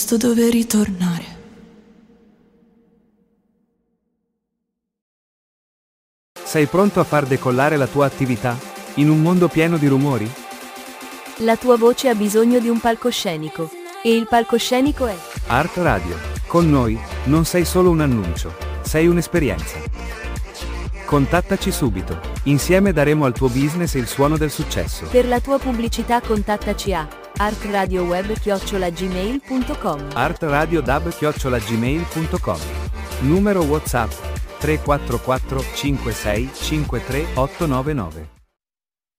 posto dove ritornare. Sei pronto a far decollare la tua attività? In un mondo pieno di rumori? La tua voce ha bisogno di un palcoscenico. E il palcoscenico è Art Radio. Con noi, non sei solo un annuncio, sei un'esperienza. Contattaci subito. Insieme daremo al tuo business il suono del successo. Per la tua pubblicità contattaci a artradioweb@gmail.com. artradiodab@gmail.com. Numero WhatsApp 344 56 53 899.